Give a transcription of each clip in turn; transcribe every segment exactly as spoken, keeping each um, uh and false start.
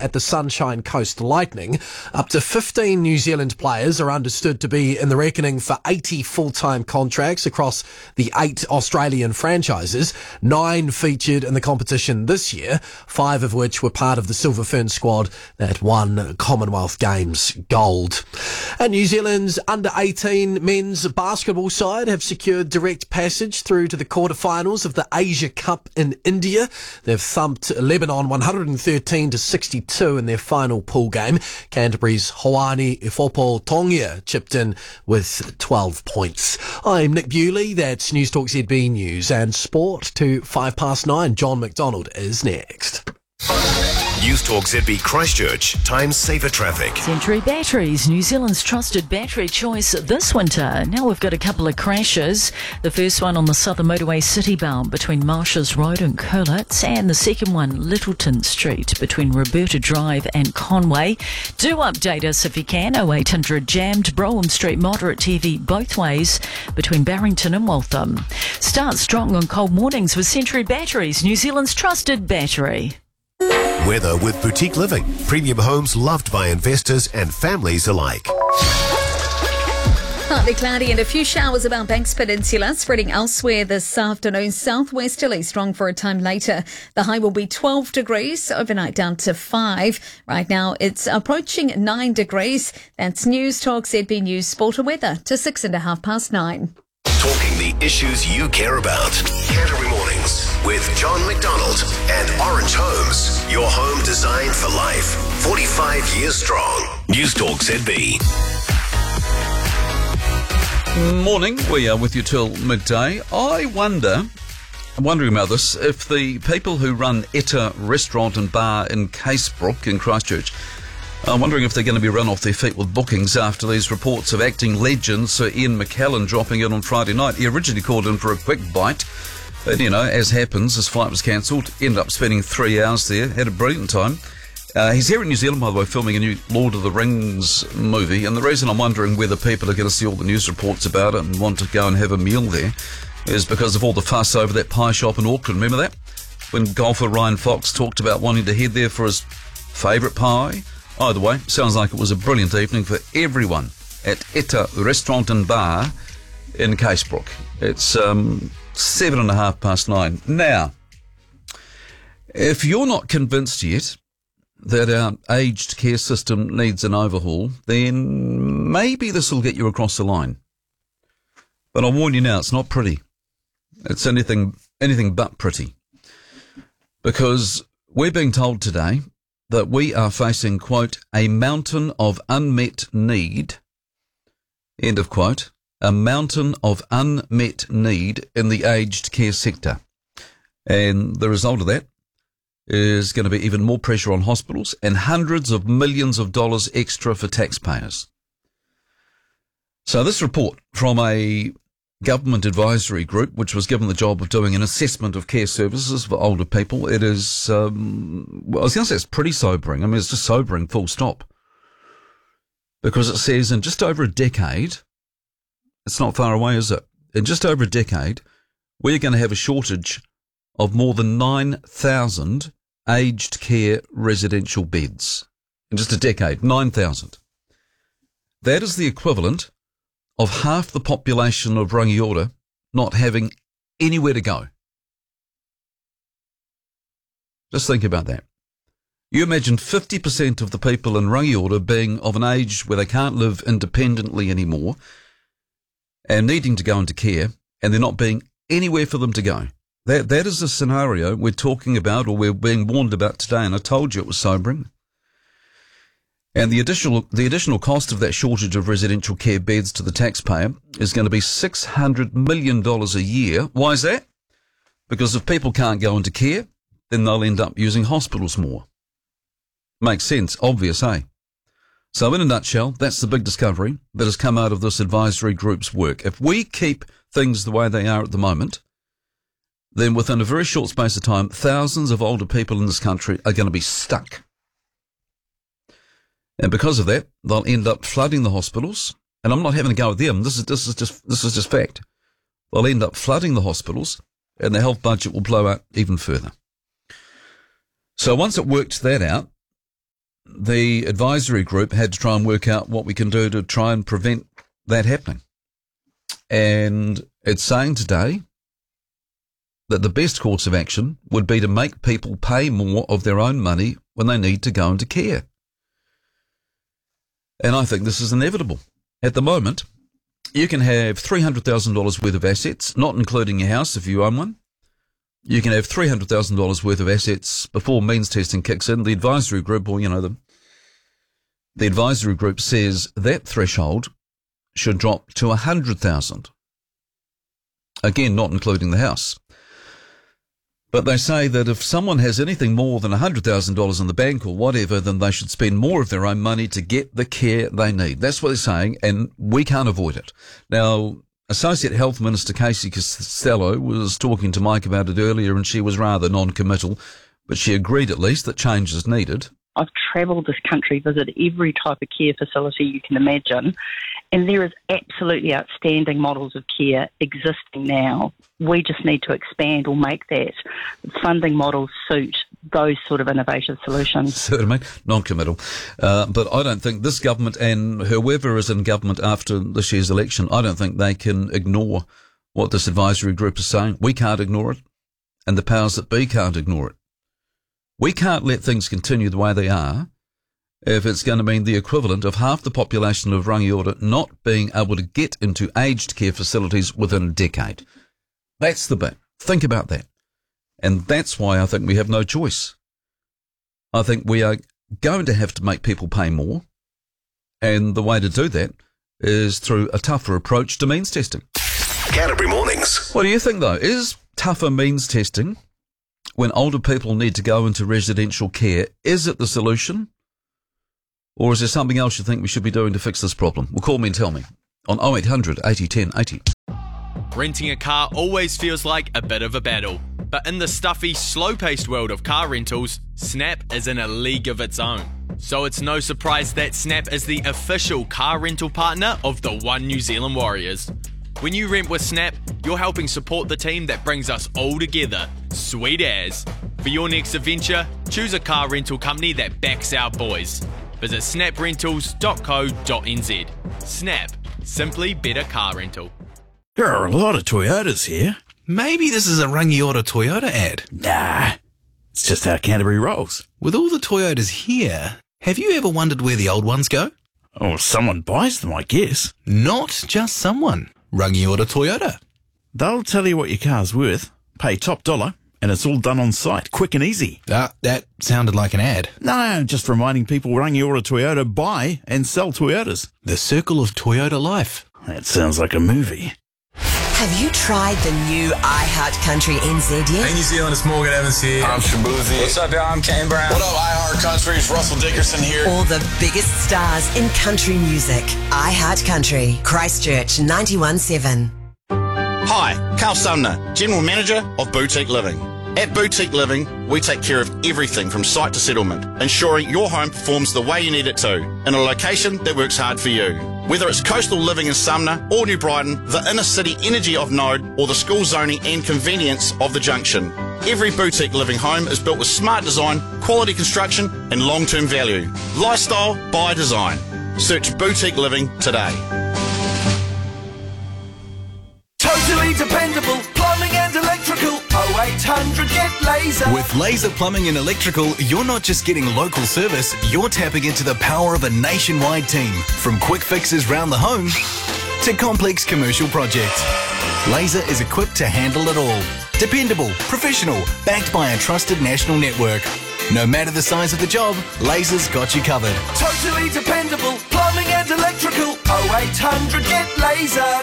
at the Sunshine Coast Lightning. Up to fifteen New Zealand players are understood to be in the reckoning for eighty full-time contracts across the eight Australian franchises. Nine featured in the competition this year, five of which were part of the Silver Fern squad that won Commonwealth Games gold. And New Zealand's under eighteen men's basketball side have secured direct passage through to the quarterfinals of the Asia Cup in India. They've thumped Lebanon one hundred thirteen to sixty-two in their final pool game. Canterbury's Hoani Ifopo Tongia chipped in with twelve points. I'm Nick Bewley. That's News Talk Z B News and Sport to five past nine. John McDonald is next. News Talk Z B Christchurch, Time Saver Traffic. Century Batteries, New Zealand's trusted battery choice this winter. Now we've got a couple of crashes. The first one on the Southern Motorway citybound between Marshes Road and Curlitz, and the second one Littleton Street between Roberta Drive and Conway. Do update us if you can. oh eight hundred jammed, Brougham Street moderate T V both ways between Barrington and Waltham. Start strong on cold mornings with Century Batteries, New Zealand's trusted battery. Weather with Boutique Living. Premium homes loved by investors and families alike. Partly cloudy and a few showers about Banks Peninsula, spreading elsewhere this afternoon. Southwesterly strong for a time later. The high will be twelve degrees, overnight down to five. Right now it's approaching nine degrees. That's News Talk Z B News Sport and Weather to six and a half past nine. Talking the issues you care about. Canterbury Mornings with John McDonald and Orange Homes. Your home designed for life. forty-five years strong. News Talk Z B. Morning, we are with you till midday. I wonder, I'm wondering about this, if the people who run Etta Restaurant and Bar in Casebrook in Christchurch, I'm wondering if they're going to be run off their feet with bookings after these reports of acting legend Sir Ian McKellen dropping in on Friday night. He originally called in for a quick bite, but, you know, as happens, his flight was cancelled. Ended up spending three hours there, had a brilliant time. Uh, he's here in New Zealand, by the way, filming a new Lord of the Rings movie, and the reason I'm wondering whether people are going to see all the news reports about it and want to go and have a meal there is because of all the fuss over that pie shop in Auckland. Remember that? When golfer Ryan Fox talked about wanting to head there for his favourite pie. Either way, sounds like it was a brilliant evening for everyone at Etta Restaurant and Bar in Casebrook. It's um, seven and a half past nine. Now, if you're not convinced yet that our aged care system needs an overhaul, then maybe this will get you across the line. But I'll warn you now, it's not pretty. It's anything, anything but pretty. Because we're being told today that we are facing, quote, a mountain of unmet need, end of quote, a mountain of unmet need in the aged care sector. And the result of that is going to be even more pressure on hospitals and hundreds of millions of dollars extra for taxpayers. So this report from a government advisory group, which was given the job of doing an assessment of care services for older people, it is, um, well, I was going to say it's pretty sobering. I mean, it's just sobering, full stop. Because it says in just over a decade, it's not far away, is it? In just over a decade, we're going to have a shortage of more than nine thousand aged care residential beds. In just a decade, nine thousand. That is the equivalent of half the population of Rangiora not having anywhere to go. Just think about that. You imagine fifty percent of the people in Rangiora being of an age where they can't live independently anymore and needing to go into care, and there not being anywhere for them to go. That That is the scenario we're talking about, or we're being warned about today, and I told you it was sobering. And the additional the additional cost of that shortage of residential care beds to the taxpayer is going to be six hundred million dollars a year. Why is that? Because if people can't go into care, then they'll end up using hospitals more. Makes sense, obvious, eh? So in a nutshell, that's the big discovery that has come out of this advisory group's work. If we keep things the way they are at the moment, then within a very short space of time, thousands of older people in this country are going to be stuck. And because of that, they'll end up flooding the hospitals. And I'm not having a go at them. This is, this is just, this is just fact. They'll end up flooding the hospitals and the health budget will blow out even further. So once it worked that out, the advisory group had to try and work out what we can do to try and prevent that happening. And it's saying today that the best course of action would be to make people pay more of their own money when they need to go into care. And I think this is inevitable. At the moment, you can have three hundred thousand dollars worth of assets, not including your house if you own one. You can have three hundred thousand dollars worth of assets before means testing kicks in. The advisory group, or, you know, the, the advisory group says that threshold should drop to one hundred thousand dollars. Again, not including the house. But they say that if someone has anything more than one hundred thousand dollars in the bank or whatever, then they should spend more of their own money to get the care they need. That's what they're saying, and we can't avoid it. Now, Associate Health Minister Casey Costello was talking to Mike about it earlier, and she was rather non-committal, but she agreed at least that change is needed. I've travelled this country, visited every type of care facility you can imagine, and there is absolutely outstanding models of care existing now. We just need to expand or make that funding model suit those sort of innovative solutions. Certainly, non-committal. Uh, but I don't think this government and whoever is in government after this year's election, I don't think they can ignore what this advisory group is saying. We can't ignore it, and the powers that be can't ignore it. We can't let things continue the way they are if it's going to mean the equivalent of half the population of Rangiora not being able to get into aged care facilities within a decade. That's the bit. Think about that. And that's why I think we have no choice. I think we are going to have to make people pay more, and the way to do that is through a tougher approach to means testing. Canterbury Mornings. What do you think, though? Is tougher means testing, when older people need to go into residential care, is it the solution? Or is there something else you think we should be doing to fix this problem? Well, call me and tell me on oh eight hundred eighty ten eighty. Renting a car always feels like a bit of a battle. But in the stuffy, slow-paced world of car rentals, Snap is in a league of its own. So it's no surprise that Snap is the official car rental partner of the One New Zealand Warriors. When you rent with Snap, you're helping support the team that brings us all together. Sweet as. For your next adventure, choose a car rental company that backs our boys. Visit snap rentals dot co dot n z. Snap. Simply better car rental. There are a lot of Toyotas here. Maybe this is a Rangiora Toyota ad. Nah, it's just how Canterbury rolls. With all the Toyotas here, have you ever wondered where the old ones go? Or someone buys them, I guess. Not just someone. Rangiora Toyota. They'll tell you what your car's worth, pay top dollar, and it's all done on site, quick and easy. Ah, that sounded like an ad. No, just reminding people Rangiora Toyota buy and sell Toyotas. The circle of Toyota life. That sounds like a movie. Have you tried the new iHeart Country N Z yet? Hey New Zealand, it's Morgan Evans here. I'm Shabuzi. What's up, y'all? I'm Kane Brown. What up, iHeart Country? It's Russell Dickerson here. All the biggest stars in country music. iHeart Country, Christchurch ninety-one point seven. Hi, Carl Sumner, General Manager of Boutique Living. At Boutique Living, we take care of everything from site to settlement, ensuring your home performs the way you need it to, in a location that works hard for you. Whether it's coastal living in Sumner or New Brighton, the inner city energy of Node, or the school zoning and convenience of the Junction, every Boutique Living home is built with smart design, quality construction and long-term value. Lifestyle by design. Search Boutique Living today. Totally dependable plumbing and electrical. oh eight hundred get laser. With Laser Plumbing and Electrical, you're not just getting local service, you're tapping into the power of a nationwide team. From quick fixes round the home to complex commercial projects. Laser is equipped to handle it all. Dependable, professional, backed by a trusted national network. No matter the size of the job, Laser's got you covered. Totally dependable plumbing and electrical. oh eight hundred get laser.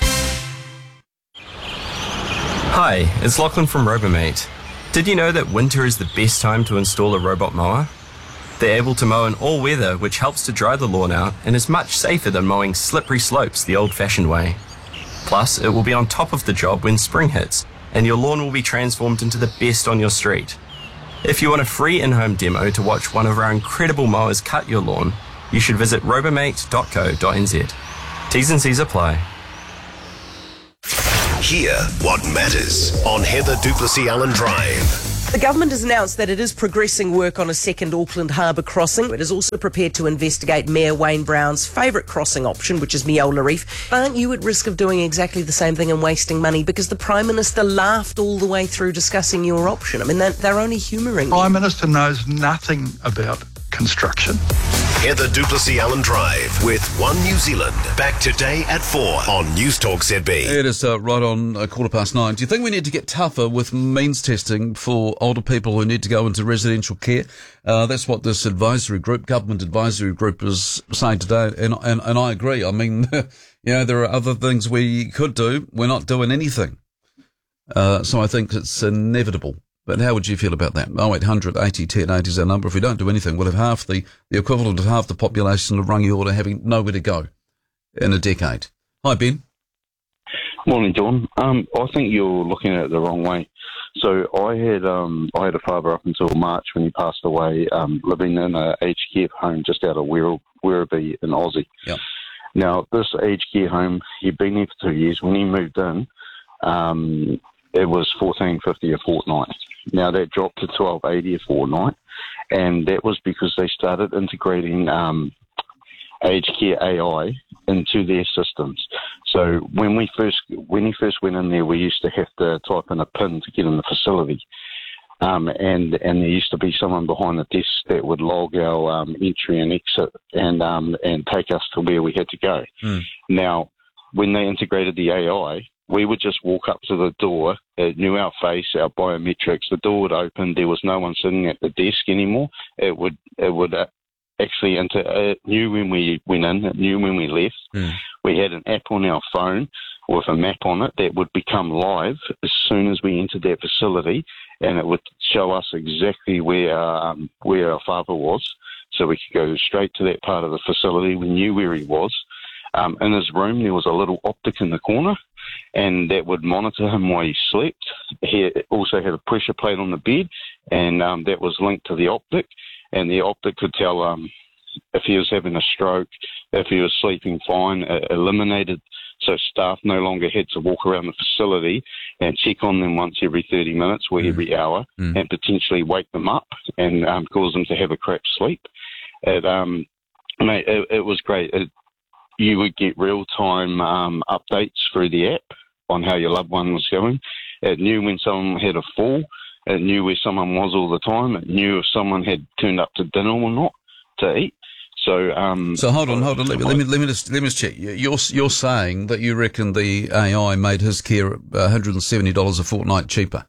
Hi, it's Lachlan from Robomate. Did you know that winter is the best time to install a robot mower? They're able to mow in all weather, which helps to dry the lawn out and is much safer than mowing slippery slopes the old-fashioned way. Plus, it will be on top of the job when spring hits, and your lawn will be transformed into the best on your street. If you want a free in-home demo to watch one of our incredible mowers cut your lawn, you should visit robomate dot co dot n z. T's and C's apply. Hear what matters on Heather Duplessis Allen Drive. The government has announced that it is progressing work on a second Auckland Harbour crossing. It is also prepared to investigate Mayor Wayne Brown's favourite crossing option, which is Meola Reef. Aren't you at risk of doing exactly the same thing and wasting money? Because the Prime Minister laughed all the way through discussing your option. I mean, they're, they're only humouring you. Prime Minister knows nothing about construction. Heather Duplessis Allen Drive with One New Zealand. Back today at four on Newstalk Z B. It is uh, right on uh, quarter past nine. Do you think we need to get tougher with means testing for older people who need to go into residential care? Uh, that's what this advisory group, government advisory group, is saying today, and and, and I agree. I mean, you know, there are other things we could do. We're not doing anything. Uh, so I think it's inevitable. But how would you feel about that? oh eight hundred eighty ten eighty is our number. If we don't do anything, we'll have half the, the equivalent of half the population of Rangiora having nowhere to go in a decade. Hi, Ben. Morning, John. Um, I think you're looking at it the wrong way. So I had um, I had a father up until March when he passed away, um, living in a aged care home just out of Werribee, Werribee in Aussie. Yep. Now, this aged care home, he'd been there for two years. When he moved in, um, it was fourteen fifty a fortnight. Now that dropped to twelve eighty a fortnight, and that was because they started integrating um, aged care A I into their systems. So when we first when he first went in there, we used to have to type in a PIN to get in the facility, um, and and there used to be someone behind the desk that would log our um, entry and exit and um, and take us to where we had to go. Mm. Now, when they integrated the A I, we would just walk up to the door, it knew our face, our biometrics, the door would open, there was no one sitting at the desk anymore. It would it would uh, actually, enter, it knew when we went in, it knew when we left. Mm. We had an app on our phone with a map on it that would become live as soon as we entered that facility, and it would show us exactly where, um, where our father was, so we could go straight to that part of the facility. We knew where he was. Um, in his room, there was a little optic in the corner, and that would monitor him while he slept. He also had a pressure plate on the bed, and um, that was linked to the optic, and the optic could tell um, if he was having a stroke, if he was sleeping fine, uh, eliminated, so staff no longer had to walk around the facility and check on them once every thirty minutes or mm. every hour mm. and potentially wake them up and um, cause them to have a crap sleep. It, um, mate, it, it was great. It, You would get real-time um, updates through the app on how your loved one was going. It knew when someone had a fall. It knew where someone was all the time. It knew if someone had turned up to dinner or not to eat. So, um, so hold on, hold on. Let me let me let me just let me just check. You're you're saying that you reckon the A I made his care one hundred and seventy dollars a fortnight cheaper?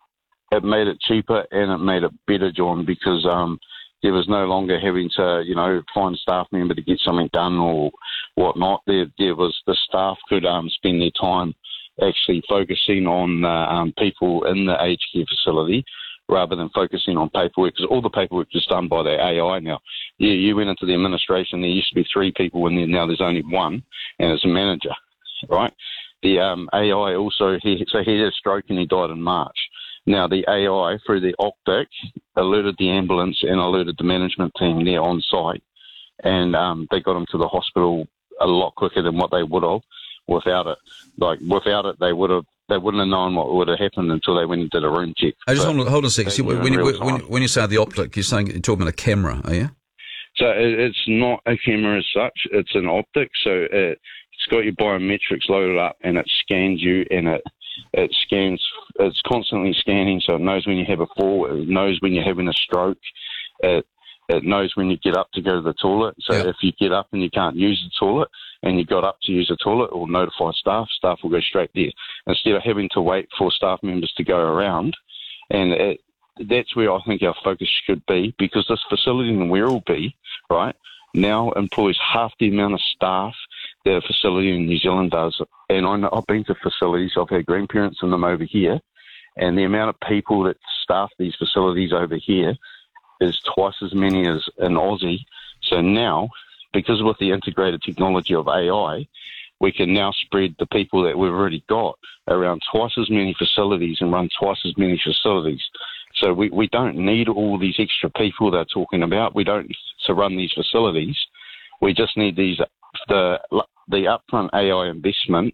It made it cheaper and it made it better, John, because um, there was no longer having to, you know, find a staff member to get something done or whatnot. There, there was the staff could um, spend their time actually focusing on uh, um, people in the aged care facility rather than focusing on paperwork, because all the paperwork is done by the A I now. You, you went into the administration, there used to be three people in there, now there's only one, and it's a manager, right? The um, A I also, he, so he had a stroke and he died in March. Now, the A I, through the optic, alerted the ambulance and alerted the management team there on site, and um, they got him to the hospital a lot quicker than what they would have without it. Like, without it, they would have they wouldn't have known what would have happened until they went and did a room check. I just but want to hold on a second. See, when, you, when, when you say the optic, you're saying you're talking about a camera, are you? So it, it's not a camera as such. It's an optic. So it, it's got your biometrics loaded up, and it scans you, and it it scans. It's constantly scanning, so it knows when you have a fall. It knows when you're having a stroke. It it knows when you get up to go to the toilet. So yeah. if you get up and you can't use the toilet, and you got up to use the toilet, or notify staff, staff will go straight there instead of having to wait for staff members to go around. And it, that's where I think our focus should be, because this facility in Werribee, right, now employs half the amount of staff that a facility in New Zealand does. And I know, I've been to facilities, I've had grandparents in them over here, and the amount of people that staff these facilities over here is twice as many as in Aussie. So now, because with the integrated technology of A I, we can now spread the people that we've already got around twice as many facilities and run twice as many facilities. So we, we don't need all these extra people they're talking about. We don't to run these facilities. We just need these the the upfront A I investment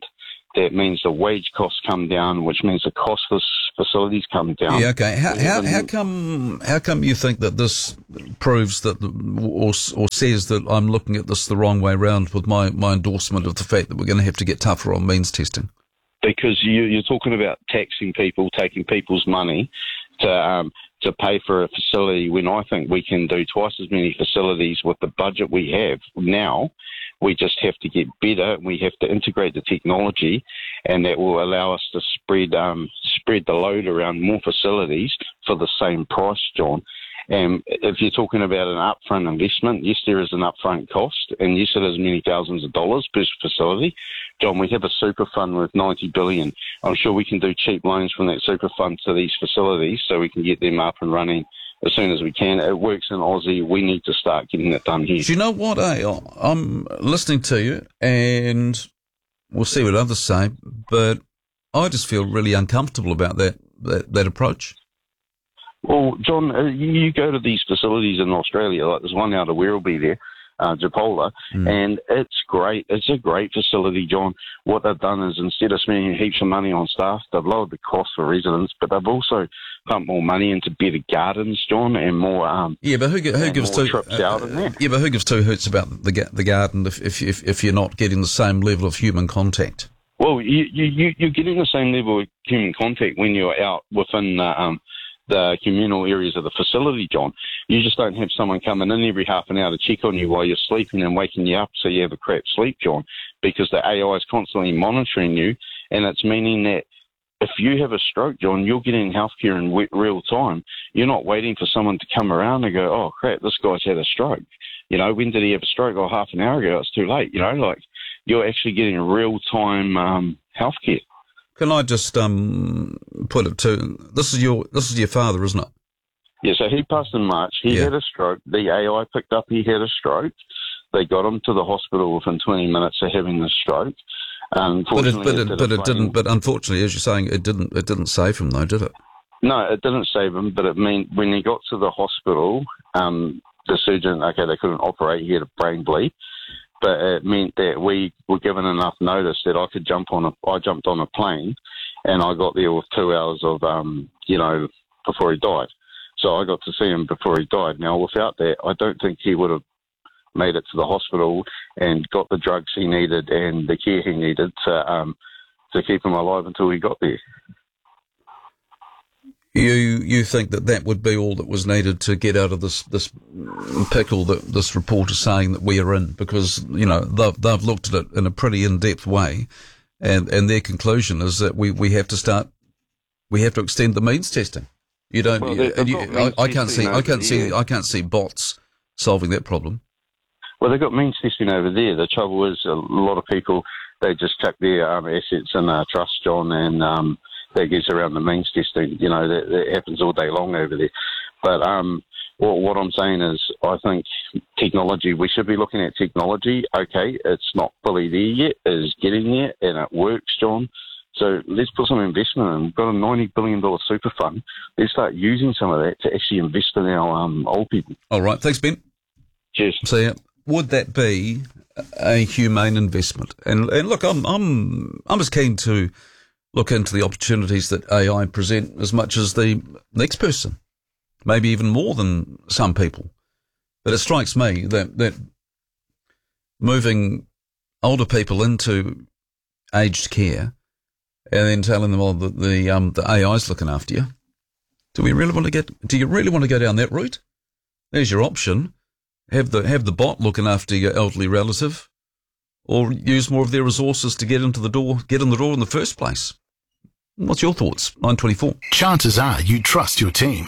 that means the wage costs come down, which means the cost for facilities come down. Yeah, okay. How, how, how come how come you think that this proves that, or, or says that I'm looking at this the wrong way round with my, my endorsement of the fact that we're going to have to get tougher on means testing? Because you, you're talking about taxing people, taking people's money to um, to pay for a facility when I think we can do twice as many facilities with the budget we have now. We just have to get better. We have to integrate the technology, and that will allow us to spread um, spread the load around more facilities for the same price, John. And if you're talking about an upfront investment, yes, there is an upfront cost, and yes, it is many thousands of dollars per facility. John, we have a super fund with ninety billion dollars. I'm sure we can do cheap loans from that super fund to these facilities so we can get them up and running as soon as we can. It works in Aussie. We need to start getting it done here. Do you know what? Eh? I'm listening to you, and we'll see what others say, but I just feel really uncomfortable about that, that, that approach. Well, John, uh, you, you go to these facilities in Australia, like there's one out of Werribee there, uh, Japola, mm. and it's great. It's a great facility, John. What they've done is instead of spending heaps of money on staff, they've lowered the cost for residents, but they've also pumped more money into better gardens, John, and more um. Yeah, but who, who gives two trips uh, out in there? Yeah, but who gives two hoots about the the garden if if if, if you're not getting the same level of human contact? Well, you you you're getting the same level of human contact when you're out within uh, um. the communal areas of the facility, John. You just don't have someone coming in every half an hour to check on you while you're sleeping and waking you up so you have a crap sleep, John, because the A I is constantly monitoring you, and it's meaning that if you have a stroke, John, you're getting healthcare in real time. You're not waiting for someone to come around and go, oh, crap, this guy's had a stroke. You know, when did he have a stroke? Oh, half an hour ago. It's too late. You know, like you're actually getting real-time um, healthcare. Can I just um, put it to this is your this is your father, isn't it? Yeah, so he passed in March. He yeah. had a stroke. The A I picked up he had a stroke. They got him to the hospital within twenty minutes of having the stroke. Unfortunately, but it, but it, but it didn't. But unfortunately, as you're saying, it didn't. It didn't save him, though, did it? No, it didn't save him. But it meant when he got to the hospital, um, the surgeon, okay, they couldn't operate. He had a brain bleed. But it meant that we were given enough notice that I could jump on a, I jumped on a plane, and I got there with two hours of, um, you know, before he died. So I got to see him before he died. Now, without that, I don't think he would have made it to the hospital and got the drugs he needed and the care he needed to, um, to keep him alive until he got there. You you think that that would be all that was needed to get out of this this pickle that this report is saying that we are in? Because, you know, they've, they've looked at it in a pretty in-depth way, and, and their conclusion is that we, we have to start, we have to extend the means testing. You don't, well, you, you, I, I can't see, I can't see, I can't see bots solving that problem. Well, they've got means testing over there. The trouble is a lot of people, they just chuck their um, assets in a trust, John, and um, that gets around the means testing. You know, that, that happens all day long over there. But um, what, what I'm saying is I think technology, we should be looking at technology. Okay, it's not fully there yet. It is getting there, and it works, John. So let's put some investment in. We've got a ninety billion dollars super fund. Let's start using some of that to actually invest in our um, old people. All right. Thanks, Ben. Cheers. See ya. Would that be a humane investment? And, and look, I'm, I'm, I'm as keen to look into the opportunities that A I present as much as the next person, maybe even more than some people. But it strikes me that, that moving older people into aged care and then telling them, oh, the, the, um, the A I's looking after you. Do we really want to get, do you really want to go down that route? There's your option. Have the, have the bot looking after your elderly relative, or use more of their resources to get into the door, get in the door in the first place. What's your thoughts? nine twenty-four. Chances are you trust your team.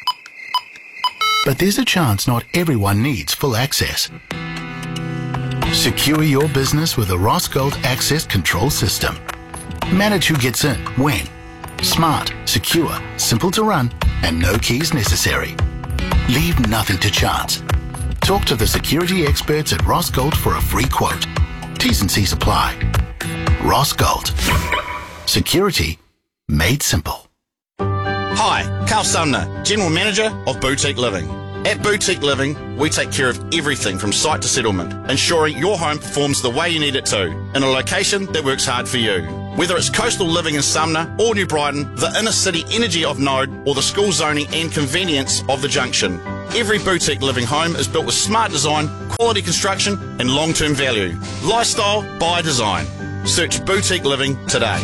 But there's a chance not everyone needs full access. Secure your business with a Rossgold Access Control System. Manage who gets in, when. Smart, secure, simple to run, and no keys necessary. Leave nothing to chance. Talk to the security experts at Rossgold for a free quote. T's and C's apply. Rossgold. Security made simple. Hi, Carl Sumner, General Manager of Boutique Living. At Boutique Living, we take care of everything from site to settlement, ensuring your home performs the way you need it to, in a location that works hard for you. Whether it's coastal living in Sumner or New Brighton, the inner city energy of Node, or the school zoning and convenience of the Junction, every boutique living home is built with smart design, quality construction and long-term value. Lifestyle by design. Search Boutique Living today.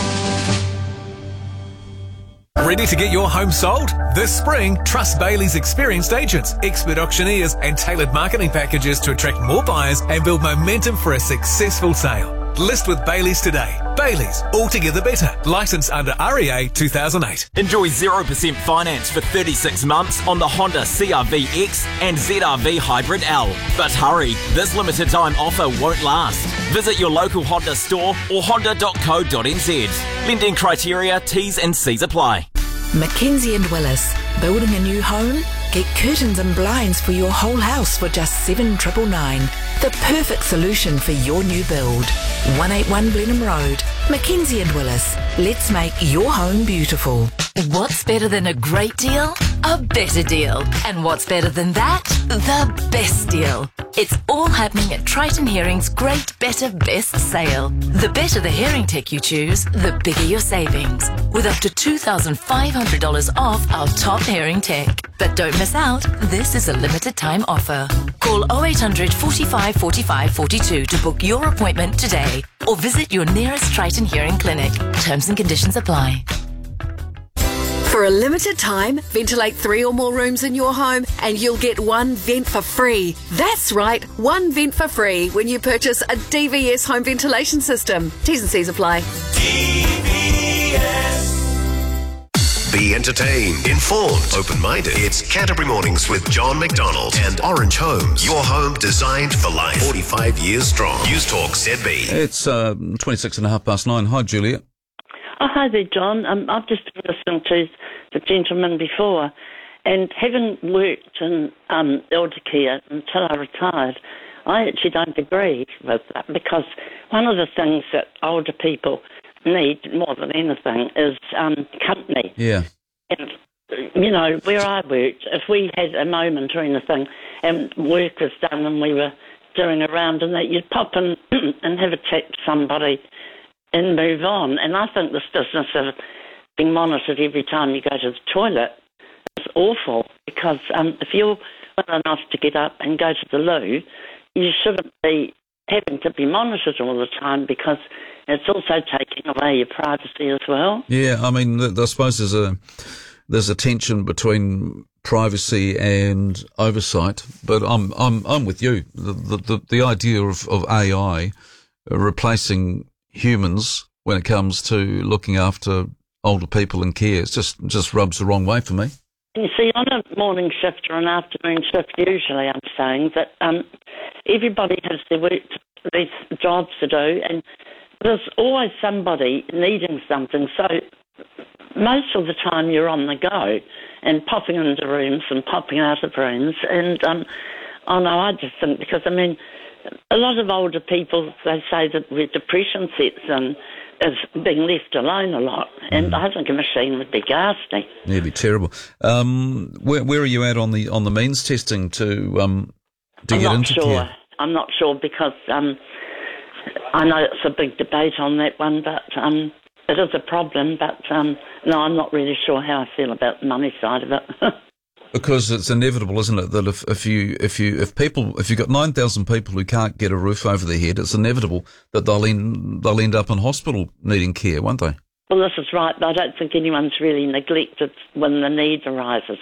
Ready to get your home sold? This spring, trust Bailey's experienced agents, expert auctioneers and tailored marketing packages to attract more buyers and build momentum for a successful sale. List with Bailey's today. Bailey's, altogether better. Licensed under R E A two thousand eight. Enjoy zero percent finance for thirty-six months on the Honda C R V X and Z R V Hybrid L. But hurry, this limited time offer won't last. Visit your local Honda store or honda dot co dot n z. Lending criteria, T's and C's apply. Mackenzie and Willis. Building a new home? Get curtains and blinds for your whole house for just seven nine nine nine. The perfect solution for your new build. one eighty-one Blenheim Road. Mackenzie and Willis. Let's make your home beautiful. What's better than a great deal? A better deal. And what's better than that? The best deal. It's all happening at Triton Hearing's Great Better Best Sale. The better the hearing tech you choose, the bigger your savings. With up to two thousand five hundred dollars off our top hearing tech. But don't miss out, this is a limited time offer. Call oh eight hundred, forty-five, forty-five, forty-two to book your appointment today or visit your nearest Triton Hearing clinic. Terms and conditions apply. For a limited time, ventilate three or more rooms in your home and you'll get one vent for free. That's right, one vent for free when you purchase a D V S home ventilation system. T's and C's apply. D V S. Be entertained, informed, open-minded. It's Canterbury Mornings with John McDonald and Orange Homes. Your home designed for life. forty-five years strong. News Talk Z B. It's uh, twenty-six and a half past nine. Hi, Julia. Oh, hi there, John. Um, I've just been listening to the gentleman before, and having worked in um, elder care until I retired, I actually don't agree with that, because one of the things that older people need more than anything is um, company. Yeah. And, you know, where I worked, if we had a moment or anything and work was done and we were doing a round and that, you'd pop in and have a chat to somebody and move on. And I think this business of being monitored every time you go to the toilet is awful, because um, if you're well enough to get up and go to the loo, you shouldn't be having to be monitored all the time, because it's also taking away your privacy as well. Yeah, I mean, I suppose there's a there's a tension between privacy and oversight, but I'm I'm I'm with you. The the the idea of, of A I replacing humans when it comes to looking after older people in care, it just just rubs the wrong way for me. You see, on a morning shift or an afternoon shift, usually I'm saying that um, everybody has their work, these jobs to do, and there's always somebody needing something. So most of the time you're on the go and popping into rooms and popping out of rooms. And um, oh no, I just think, because I mean, a lot of older people, they say that where depression sets in is being left alone a lot, and mm. I think a machine would be ghastly. Yeah, it'd be terrible. Um, where, where are you at on the on the means testing to um to I'm get not into sure. care? I'm not sure, because um, I know it's a big debate on that one, but um, it is a problem. But um, no, I'm not really sure how I feel about the money side of it. Because it's inevitable, isn't it, that if, if you if you if people if you've got nine thousand people who can't get a roof over their head, it's inevitable that they'll end they'll end up in hospital needing care, won't they? Well, this is right, but I don't think anyone's really neglected when the need arises.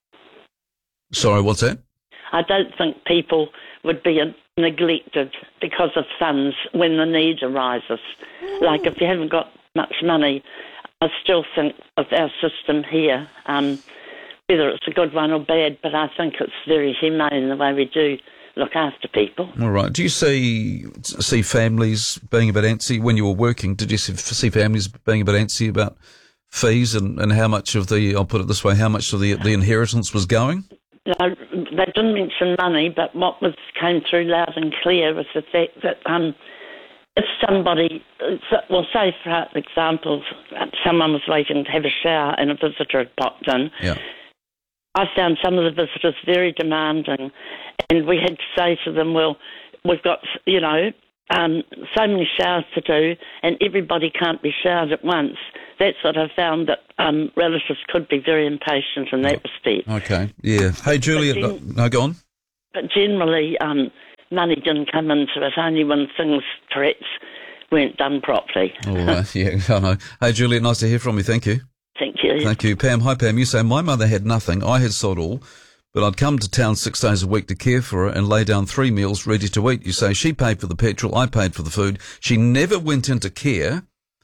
Sorry, what's that? I don't think people would be neglected because of funds when the need arises. Like if you haven't got much money, I still think of our system here. Um, Whether it's a good one or bad, but I think it's very humane the way we do look after people. All right. Do you see see families being a bit antsy when you were working? Did you see, see families being a bit antsy about fees and, and how much of the, I'll put it this way, how much of the the inheritance was going? No, they didn't mention money, but what was came through loud and clear was the fact that um, if somebody, well, say for example, someone was waiting to have a shower and a visitor had popped in. Yeah. I found some of the visitors very demanding, and we had to say to them, well, we've got, you know, um, so many showers to do, and everybody can't be showered at once. That's what I found, that um, relatives could be very impatient in that respect. Okay, yeah. Hey, Julia, gen- no, go on. But generally, um, money didn't come into it, only when things perhaps weren't done properly. All right, yeah, I know. Hey, Julia, nice to hear from you. Thank you. Thank you. Thank you. Pam, hi, Pam. You say, my mother had nothing. I had sod all, but I'd come to town six days a week to care for her and lay down three meals ready to eat. You say, she paid for the petrol, I paid for the food. She never went into care,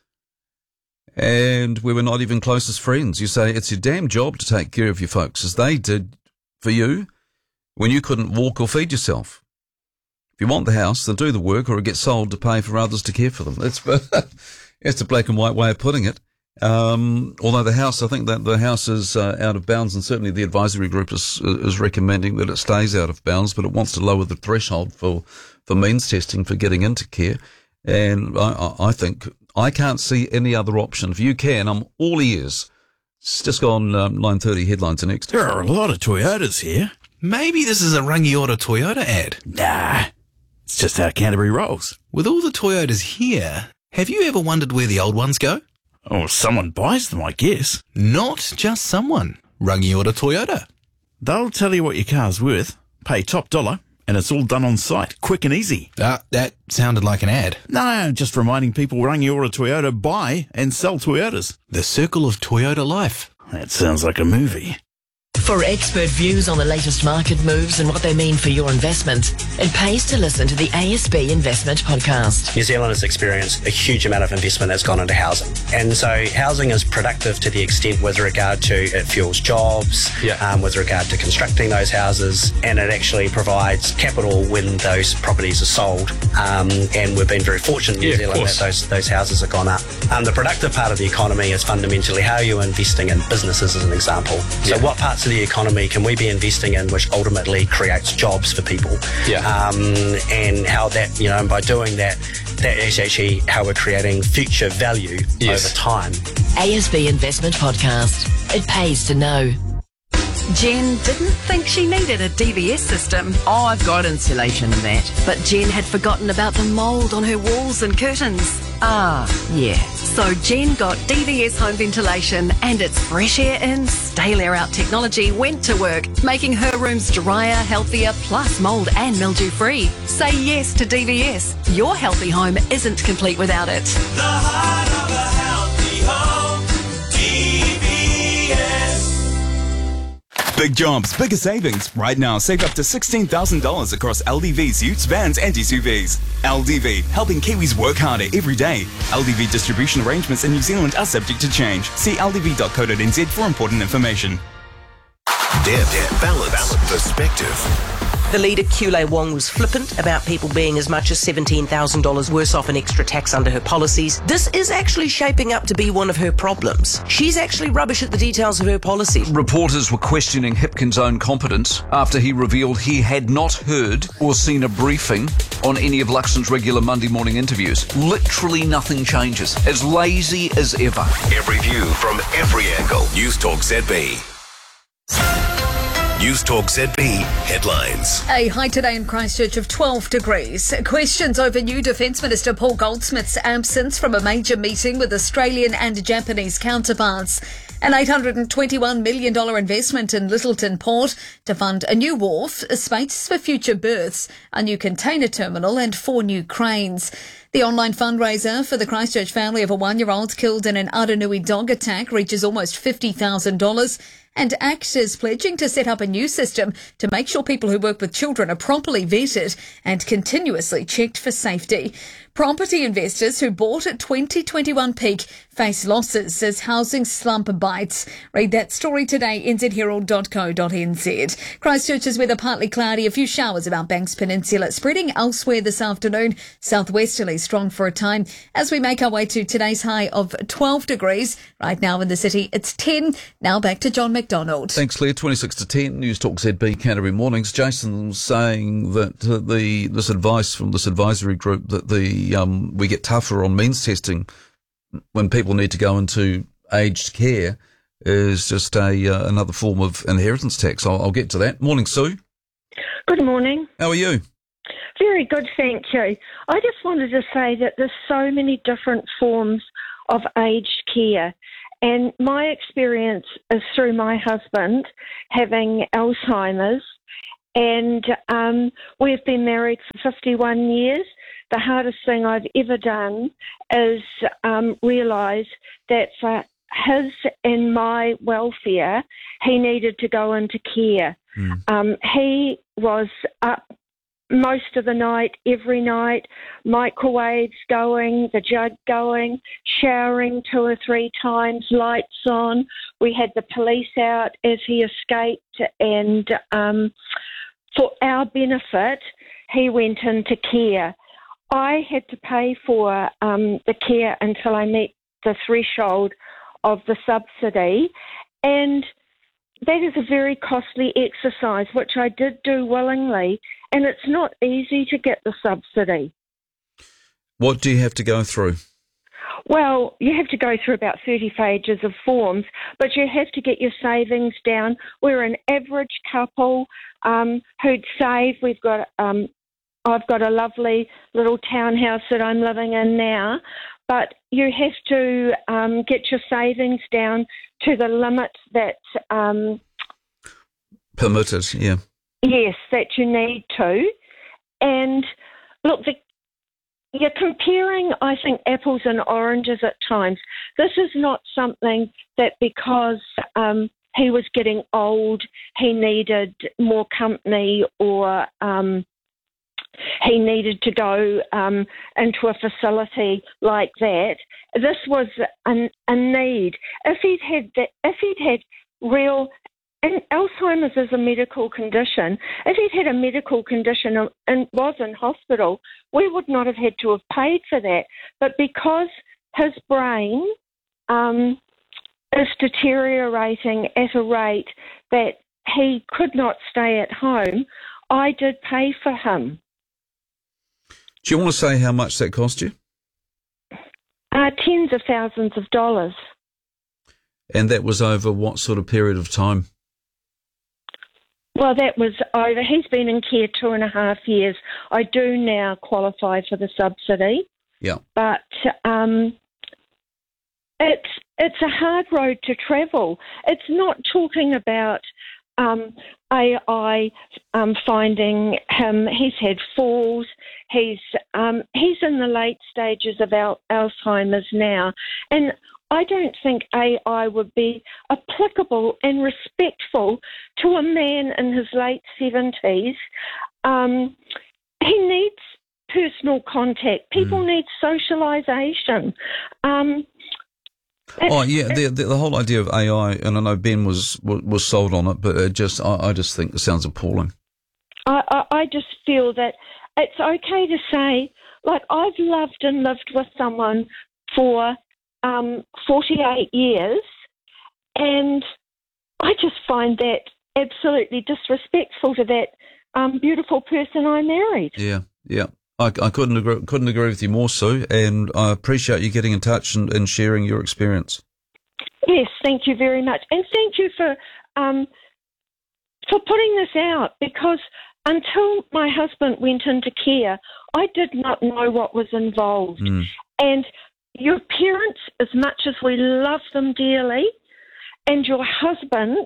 and we were not even close as friends. You say, it's your damn job to take care of your folks, as they did for you when you couldn't walk or feed yourself. If you want the house, then do the work, or it gets sold to pay for others to care for them. That's it's a black and white way of putting it. Um, although the house, I think that the house is uh, out of bounds, and certainly the advisory group is is recommending that it stays out of bounds, but it wants to lower the threshold for, for means testing for getting into care. And I, I think I can't see any other option. If you can, I'm all ears. It's just gone um, nine thirty headlines next. There are a lot of Toyotas here. Maybe this is a Rangiora Toyota ad. Nah, it's just how Canterbury rolls. With all the Toyotas here, have you ever wondered where the old ones go? Oh, someone buys them, I guess. Not just someone. Rangiora Toyota. They'll tell you what your car's worth, pay top dollar, and it's all done on site, quick and easy. Ah, uh, that sounded like an ad. No, just reminding people Rangiora Toyota buy and sell Toyotas. The circle of Toyota life. That sounds like a movie. For expert views on the latest market moves and what they mean for your investment, it pays to listen to the A S B Investment Podcast. New Zealand has experienced a huge amount of investment that's gone into housing. And so housing is productive to the extent with regard to it fuels jobs, yeah. um, with regard to constructing those houses, and it actually provides capital when those properties are sold. Um, and we've been very fortunate in New yeah, Zealand that those, those houses have gone up. Um, the productive part of the economy is fundamentally how you're investing in businesses, as an example. So yeah. what parts of the economy can we be investing in which ultimately creates jobs for people? Yeah. Um, and how that, you know, and by doing that, that is actually how we're creating future value yes. over time. A S B Investment Podcast. It pays to know. Jen didn't think she needed a D V S system. Oh, I've got insulation and that. But Jen had forgotten about the mould on her walls and curtains. Ah, yeah. So Jen got D V S home ventilation, and its fresh air in, stale air out technology went to work, making her rooms drier, healthier, plus mould and mildew free. Say yes to D V S. Your healthy home isn't complete without it. The heart of a healthy home, D V S. Big jobs, bigger savings. Right now, save up to sixteen thousand dollars across L D V's utes, vans and S U Vs. L D V, helping Kiwis work harder every day. L D V distribution arrangements in New Zealand are subject to change. See l d v dot co dot n z for important information. Depth, balance, perspective. The leader, Kule Wong, was flippant about people being as much as seventeen thousand dollars worse off in extra tax under her policies. This is actually shaping up to be one of her problems. She's actually rubbish at the details of her policy. Reporters were questioning Hipkin's own competence after he revealed he had not heard or seen a briefing on any of Luxon's regular Monday morning interviews. Literally nothing changes. As lazy as ever. Every view from every angle. News Talk Z B. News Talk Z B headlines. A high today in Christchurch of twelve degrees. Questions over new Defence Minister Paul Goldsmith's absence from a major meeting with Australian and Japanese counterparts. An eight hundred twenty-one million dollars investment in Littleton Port to fund a new wharf, space for future berths, a new container terminal and four new cranes. The online fundraiser for the Christchurch family of a one-year-old killed in an Aranui dog attack reaches almost fifty thousand dollars. And ACT is pledging to set up a new system to make sure people who work with children are properly vetted and continuously checked for safety. Property investors who bought at twenty twenty-one peak face losses as housing slump bites. Read that story today, n z herald dot co dot n z. Christchurch's weather partly cloudy, a few showers about Banks Peninsula, spreading elsewhere this afternoon. Southwesterly strong for a time as we make our way to today's high of twelve degrees. Right now in the city, it's ten. Now back to John McDonald. Thanks, Claire. twenty-six to ten, News Talk Z B, Canterbury Mornings. Jason was saying that uh, the this advice from this advisory group that the um, we get tougher on means testing when people need to go into aged care is just a uh, another form of inheritance tax. I'll, I'll get to that. Morning, Sue. Good morning. How are you? Very good, thank you. I just wanted to say that there's so many different forms of aged care. And my experience is through my husband having Alzheimer's. And um, we've been married for fifty-one years. The hardest thing I've ever done is um, realise that for his and my welfare, he needed to go into care. Mm. Um, he was up most of the night, every night, microwaves going, the jug going, showering two or three times, lights on. We had the police out as he escaped, and um, for our benefit, he went into care. I had to pay for um, the care until I met the threshold of the subsidy, and that is a very costly exercise, which I did do willingly, and it's not easy to get the subsidy. What do you have to go through? Well, you have to go through about thirty pages of forms, but you have to get your savings down. We're an average couple um, who'd save. We've got, um, I've got a lovely little townhouse that I'm living in now, but you have to um, get your savings down to the limit that... Um, Permitted, yeah. Yes, that you need to. And look, the, you're comparing, I think, apples and oranges at times. This is not something that because um, he was getting old, he needed more company or... Um, he needed to go um, into a facility like that. This was a, a need. If he'd had that, if he'd had real, and Alzheimer's is a medical condition. If he'd had a medical condition and was in hospital, we would not have had to have paid for that. But because his brain um, is deteriorating at a rate that he could not stay at home, I did pay for him. Do you want to say how much that cost you? Uh, tens of thousands of dollars. And that was over what sort of period of time? Well, that was over. He's been in care two and a half years. I do now qualify for the subsidy. Yeah. But um, it's it's a hard road to travel. It's not talking about um, A I um, finding him. He's had falls. He's um, he's in the late stages of al- Alzheimer's now, and I don't think A I would be applicable and respectful to a man in his late seventies. Um, he needs personal contact. People mm. need socialisation. Um, oh yeah, the, the the whole idea of A I, and I know Ben was was sold on it, but it just I, I just think it sounds appalling. I, I I just feel that it's okay to say, like, I've loved and lived with someone for um, forty-eight years, and I just find that absolutely disrespectful to that um, beautiful person I married. Yeah, yeah. I, I couldn't agree, couldn't agree with you more, Sue, and I appreciate you getting in touch and, and sharing your experience. Yes, thank you very much. And thank you for um, for putting this out, because until my husband went into care, I did not know what was involved. Mm. And your parents, as much as we love them dearly, and your husband,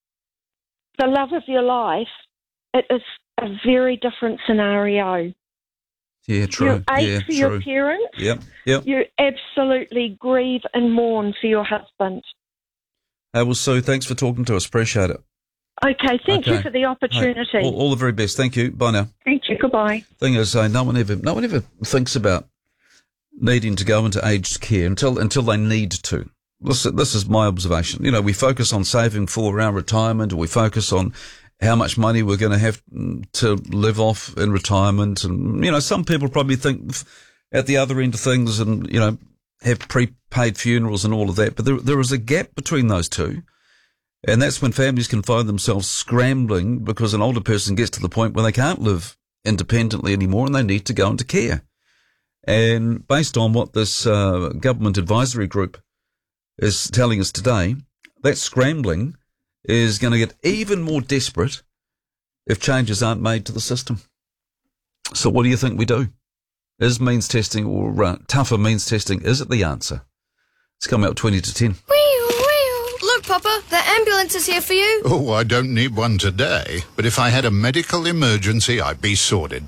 the love of your life, it is a very different scenario. Yeah, true. You ache yeah, for true. your parents. Yep, yep. You absolutely grieve and mourn for your husband. Uh, well, Sue, thanks for talking to us. Appreciate it. Okay, thank okay. you for the opportunity. Hey, all, all the very best. Thank you. Bye now. Thank you. Goodbye. Thing is, uh, no one ever, no one ever thinks about needing to go into aged care until until they need to. This, this is my observation. You know, we focus on saving for our retirement, or we focus on how much money we're going to have to live off in retirement. And, you know, some people probably think at the other end of things and, you know, have prepaid funerals and all of that. But there, there is a gap between those two. And that's when families can find themselves scrambling because an older person gets to the point where they can't live independently anymore and they need to go into care. And based on what this uh, government advisory group is telling us today, that scrambling is going to get even more desperate if changes aren't made to the system. So what do you think we do? Is means testing or uh, tougher means testing, is it the answer? It's coming up twenty to ten. Look, Papa, the ambulance is here for you. Oh, I don't need one today, but if I had a medical emergency, I'd be sorted.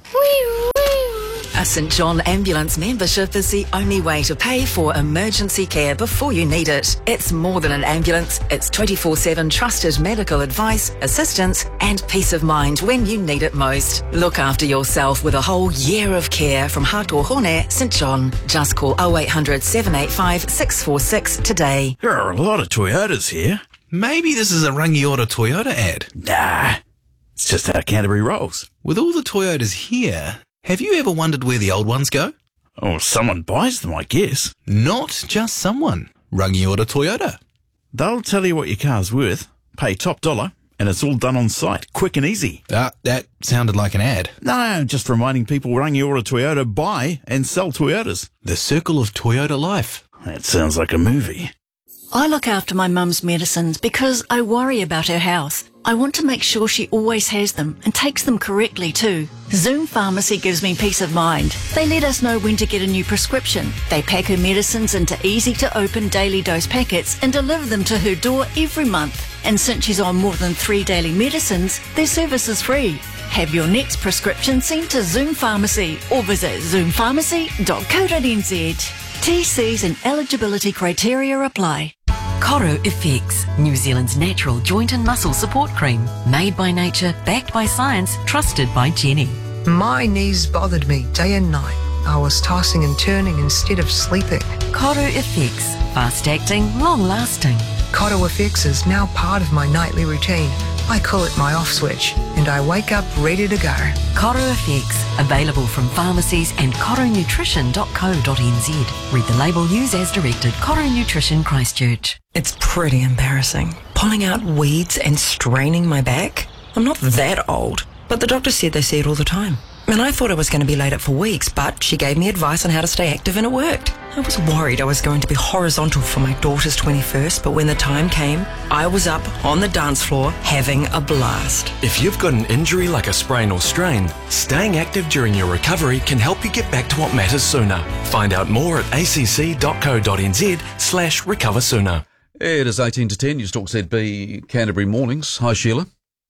A St John Ambulance membership is the only way to pay for emergency care before you need it. It's more than an ambulance. It's twenty-four seven trusted medical advice, assistance and peace of mind when you need it most. Look after yourself with a whole year of care from Hatuhone St John. Just call oh eight hundred, seven eight five, six four six today. There are a lot of Toyotas here. Maybe this is a Rangiora Toyota ad. Nah, it's just how Canterbury rolls. With all the Toyotas here, have you ever wondered where the old ones go? Oh, someone buys them, I guess. Not just someone. Rangiora Toyota. They'll tell you what your car's worth, pay top dollar, and it's all done on site, quick and easy. Ah, that sounded like an ad. No, just reminding people Rangiora Toyota buy and sell Toyotas. The circle of Toyota life. That sounds like a movie. I look after my mum's medicines because I worry about her health. I want to make sure she always has them and takes them correctly too. Zoom Pharmacy gives me peace of mind. They let us know when to get a new prescription. They pack her medicines into easy to open daily dose packets and deliver them to her door every month. And since she's on more than three daily medicines, their service is free. Have your next prescription sent to Zoom Pharmacy or visit zoom pharmacy dot co dot n z. T Cs and eligibility criteria apply. Coro F X, New Zealand's natural joint and muscle support cream. Made by nature, backed by science, trusted by Jenny. My knees bothered me day and night. I was tossing and turning instead of sleeping. Coro F X, fast acting, long lasting. Coro F X is now part of my nightly routine. I call it my off switch, and I wake up ready to go. Coro F X, available from pharmacies and coro nutrition dot co dot n z. Read the label, use as directed. Coro Nutrition, Christchurch. It's pretty embarrassing. Pulling out weeds and straining my back. I'm not that old, but the doctor said they see it all the time. And I thought I was going to be laid up for weeks, but she gave me advice on how to stay active and it worked. I was worried I was going to be horizontal for my daughter's twenty-first, but when the time came, I was up on the dance floor having a blast. If you've got an injury like a sprain or strain, staying active during your recovery can help you get back to what matters sooner. Find out more at a c c dot co dot n z slash recover sooner. It is eighteen to ten, News Talk Z B Canterbury Mornings. Hi, Sheila.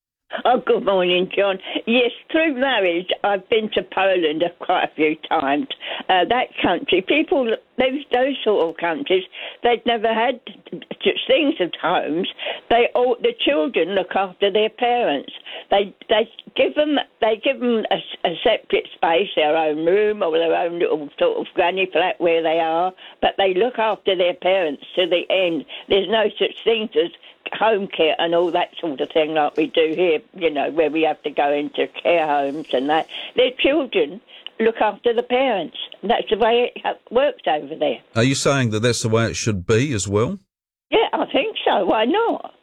Oh, good morning, John. Yes, through marriage, I've been to Poland quite a few times. Uh, that country, people, those, those sort of countries, they'd never had such things as homes. They all, the children look after their parents. They they give them they give them a, a separate space, their own room or their own little sort of granny flat where they are, but they look after their parents to the end. There's no such thing as home care and all that sort of thing like we do here, you know, where we have to go into care homes and that. Their children look after the parents. That's the way it works over there. Are you saying that that's the way it should be as well? Yeah, I think so. Why not?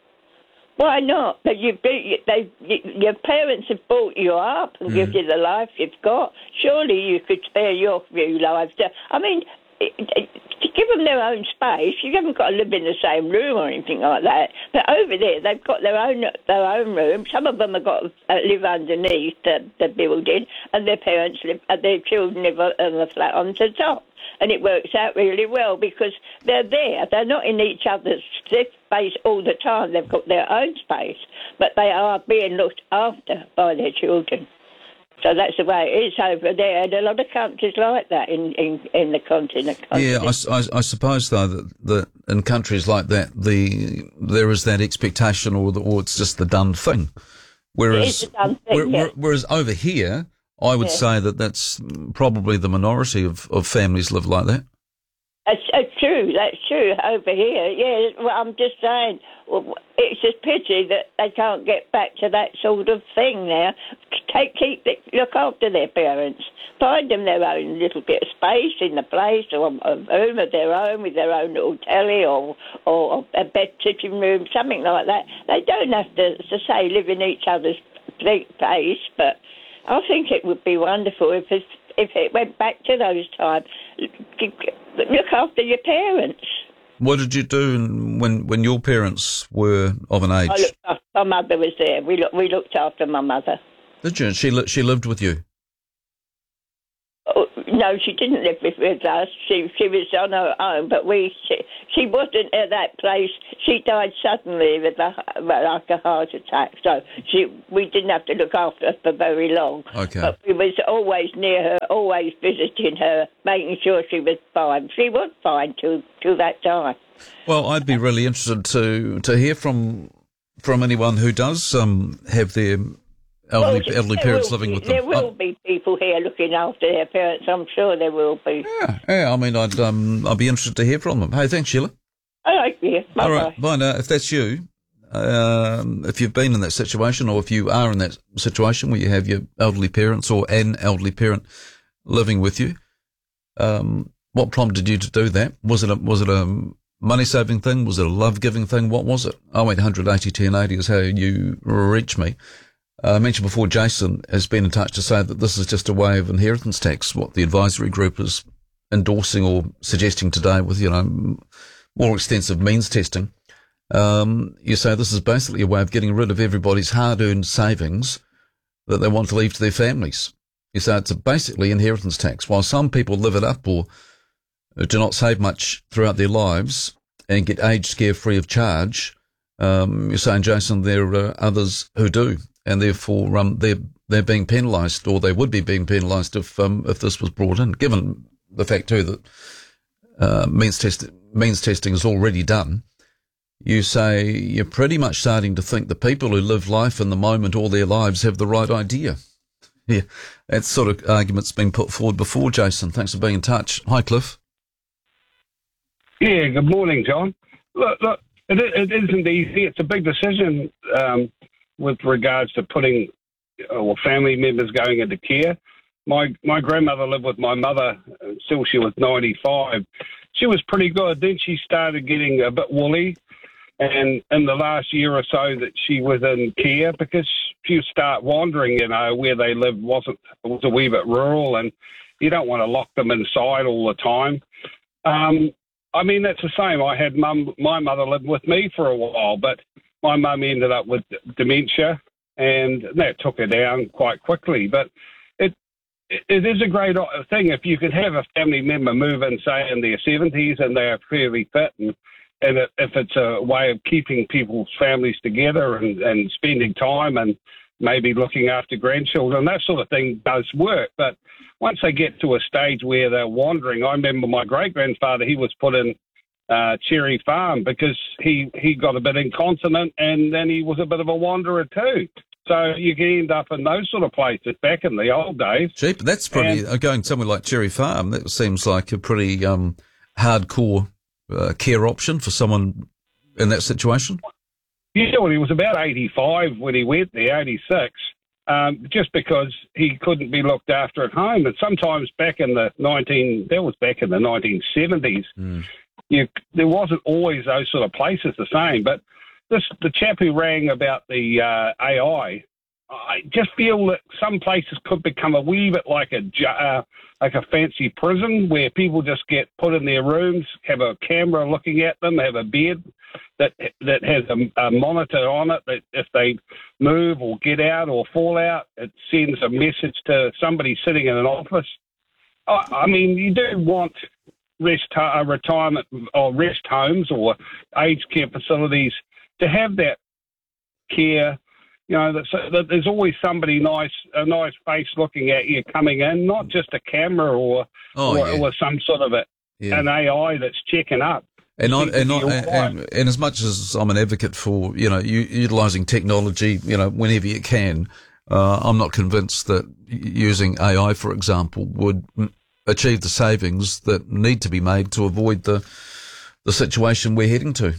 Why not? But you, they, you, your parents have brought you up and mm. give you the life you've got. Surely you could spare your few lives. I mean, it, it, to give them their own space, you haven't got to live in the same room or anything like that. But over there, they've got their own their own room. Some of them have got to uh, live underneath the, the building, and their parents live, and their children live on the flat on the top. And it works out really well because they're there. They're not in each other's space all the time. They've got their own space, but they are being looked after by their children. So that's the way it is over there. And a lot of countries like that in, in, in the continent. Yeah, I, I, I suppose, though, that, that in countries like that, the there is that expectation or, the, or it's just the done thing. Whereas, it is the done thing, where, yes. whereas over here, I would yeah. say that that's probably the minority of, of families live like that. It's, it's true, that's true over here. Yeah, well, I'm just saying, well, it's a pity that they can't get back to that sort of thing now. Take, keep, look after their parents. Find them their own little bit of space in the place, or a room of their own with their own little telly, or or a bed sitting room, something like that. They don't have to, to say live in each other's place, but I think it would be wonderful if it, if it went back to those times. Look after your parents. What did you do when when your parents were of an age? I looked after, my mother was there. We look, we looked after my mother. Did you? She li- she lived with you? No, she didn't live with, with us. She she was on her own, but we she, she wasn't at that place. She died suddenly with a like a heart attack, so she we didn't have to look after her for very long. Okay. But we was always near her, always visiting her, making sure she was fine. She was fine till till that time. Well, I'd be really interested to to hear from from anyone who does um, have their elderly, Well, elderly there parents will living be- with them. There will be people here looking after their parents. I'm sure there will be. Yeah, yeah. I mean, I'd um, I'd be interested to hear from them. Hey, thanks, Sheila. All right, yeah. Bye-bye. All right, bye now. If that's you, um, if you've been in that situation, or if you are in that situation where you have your elderly parents or an elderly parent living with you, um, what prompted you to do that? Was it a, was it a money saving thing? Was it a love giving thing? What was it? Oh, eight hundred eighty ten eighty is how you reach me. Uh, I mentioned before, Jason has been in touch to say that this is just a way of inheritance tax, what the advisory group is endorsing or suggesting today with, you know, more extensive means testing. Um, you say this is basically a way of getting rid of everybody's hard-earned savings that they want to leave to their families. You say it's a basically inheritance tax. While some people live it up or do not save much throughout their lives and get aged care free of charge, um, you're saying, Jason, there are others who do. And therefore, um, they're they're being penalised, or they would be being penalised if um, if this was brought in. Given the fact too that uh, means test means testing is already done, you say you're pretty much starting to think the people who live life in the moment all their lives have the right idea. Yeah, that sort of argument's been put forward before. Jason, thanks for being in touch. Hi, Cliff. Yeah, good morning, John. Look, look, it, it isn't easy. It's a big decision. Um, with regards to putting or family members going into care. My my grandmother lived with my mother until she was ninety-five. She was pretty good. Then she started getting a bit woolly, and in the last year or so that she was in care, because she would start wandering, you know, where they lived wasn't it was a wee bit rural, and you don't want to lock them inside all the time. Um, I mean, that's the same. I had mum, my mother lived with me for a while, but my mum ended up with dementia, and that took her down quite quickly. But it it is a great thing if you could have a family member move in, say, in their seventies, and they are fairly fit, and, and if it's a way of keeping people's families together and, and spending time and maybe looking after grandchildren, that sort of thing does work. But once they get to a stage where they're wandering, I remember my great-grandfather, he was put in Uh, Cherry Farm because he, he got a bit incontinent, and then he was a bit of a wanderer too. So you can end up in those sort of places back in the old days. Gee, but that's pretty, and, going somewhere like Cherry Farm, that seems like a pretty um, hardcore uh, care option for someone in that situation. Yeah, well, he was about eighty-five when he went there, eighty-six, um, just because he couldn't be looked after at home. And sometimes back in the nineteen, that was back in the nineteen seventies, mm. You, there wasn't always those sort of places the same. But this, the chap who rang about the uh, A I, I just feel that some places could become a wee bit like a uh, like a fancy prison where people just get put in their rooms, have a camera looking at them, have a bed that that has a, a monitor on it that if they move or get out or fall out, it sends a message to somebody sitting in an office. I, I mean, you do want rest uh, retirement or rest homes or aged care facilities to have that care, you know, that, that there's always somebody nice, a nice face looking at you coming in, not just a camera or oh, or, yeah. or some sort of a, yeah. an A I that's checking up. And, I, and, I, and, and, and as much as I'm an advocate for, you know, u- utilising technology, you know, whenever you can, uh, I'm not convinced that using A I, for example, would achieve the savings that need to be made to avoid the the situation we're heading to.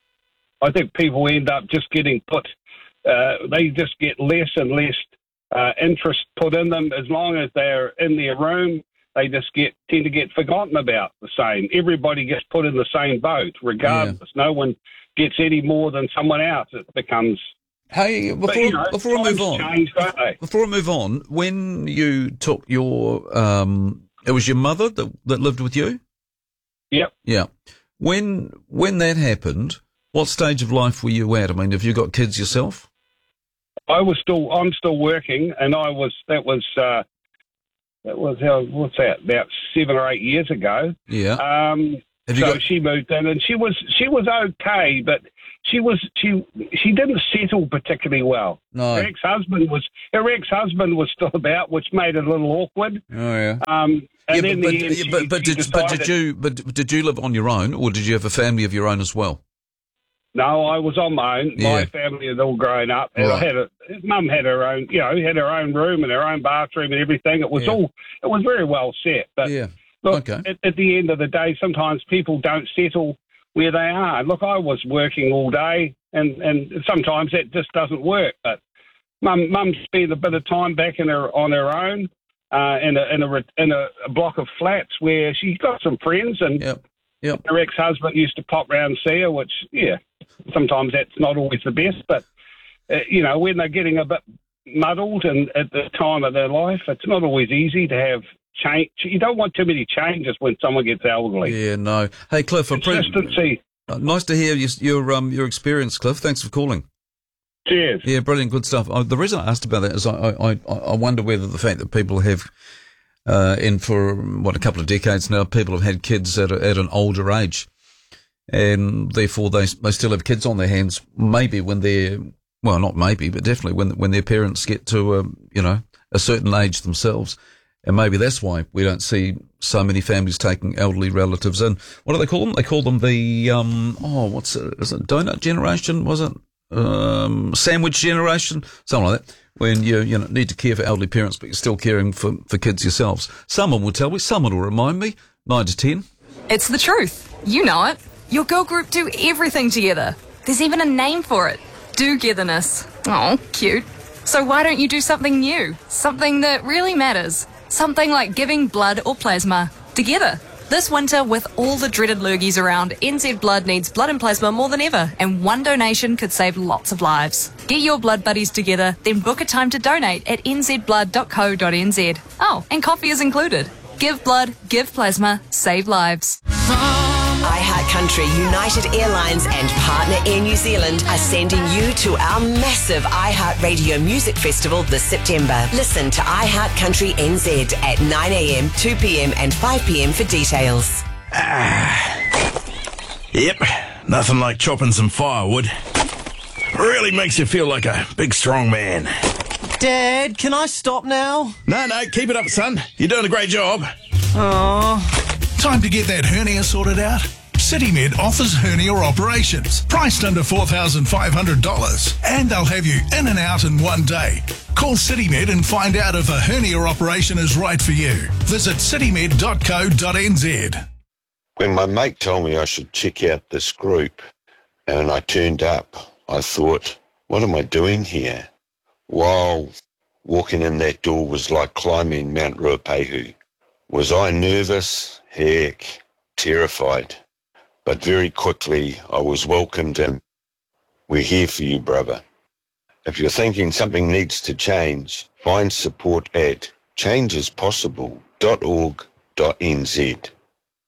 I think people end up just getting put, uh, they just get less and less uh, interest put in them. As long as they're in their room, they just get tend to get forgotten about the same. Everybody gets put in the same boat, regardless. Yeah. No one gets any more than someone else. It becomes... Hey, before, but, you know, before I move on, change, before I move on, when you took your... Um, it was your mother that, that lived with you? Yep. Yeah. When when that happened, what stage of life were you at? I mean, have you got kids yourself? I was still, I'm still working, and I was, that was, uh, That was, uh, what's that, about seven or eight years ago. Yeah. Um, Have you so got- she moved in, and she was she was okay, but she was she she didn't settle particularly well. No. Her ex-husband was her ex-husband was still about, which made it a little awkward. Oh yeah. Um, and yeah, then but, the but, end, she, but, but she did but did decided- you but did you live on your own, or did you have a family of your own as well? No, I was on my own. Yeah. My family had all grown up. And I Right. had a mum had her own, you know, had her own room and her own bathroom and everything. It was Yeah. all, it was very well set. But Yeah. look, Okay. at, at the end of the day, sometimes people don't settle where they are. Look, I was working all day, and, and sometimes that just doesn't work. But mum, mum spent a bit of time back in her on her own uh, in a in a re- in a, a block of flats where she got some friends, and Yep. Yep. her ex-husband used to pop round and see her, which, yeah, sometimes that's not always the best. But, uh, you know, when they're getting a bit muddled and at the time of their life, it's not always easy to have change. You don't want too many changes when someone gets elderly. Yeah, no. Hey, Cliff, I pre- Consistency. uh, nice to hear your, your um your experience, Cliff. Thanks for calling. Cheers. Yeah, brilliant, good stuff. Uh, the reason I asked about that is I I, I I wonder whether the fact that people have, uh, in for what a couple of decades now, people have had kids at a, at an older age, and therefore they they still have kids on their hands. Maybe when they're well, not maybe, but definitely when when their parents get to um, you know a certain age themselves. And maybe that's why we don't see so many families taking elderly relatives in. What do they call them? They call them the, um, oh, what's it? Is it donut generation? Was it? Um, sandwich generation? Something like that. When you, you know, need to care for elderly parents, but you're still caring for, for kids yourselves. Someone will tell me, someone will remind me. nine to ten. It's the truth. You know it. Your girl group do everything together. There's even a name for it. Do-getherness. Oh, cute. So why don't you do something new? Something that really matters. Something like giving blood or plasma together. This winter, with all the dreaded lurgies around, N Z Blood needs blood and plasma more than ever, and one donation could save lots of lives. Get your blood buddies together, then book a time to donate at n z blood dot co dot n z. Oh, and coffee is included. Give blood, give plasma, save lives. iHeartCountry, United Airlines and partner Air New Zealand are sending you to our massive iHeartRadio Music Festival this September. Listen to iHeartCountry N Z at nine a m, two p m and five p m for details. Yep, nothing like chopping some firewood. Really makes you feel like a big strong man. Dad, can I stop now? No, no, keep it up, son. You're doing a great job. Oh. Time to get that hernia sorted out? CityMed offers hernia operations, priced under four thousand five hundred dollars, and they'll have you in and out in one day. Call CityMed and find out if a hernia operation is right for you. Visit citymed dot co dot n z. When my mate told me I should check out this group and I turned up, I thought, what am I doing here? Wow, walking in that door was like climbing Mount Ruapehu. Was I nervous? Heck, terrified. But very quickly I was welcomed in. We're here for you, brother. If you're thinking something needs to change, find support at changes possible dot org dot n z.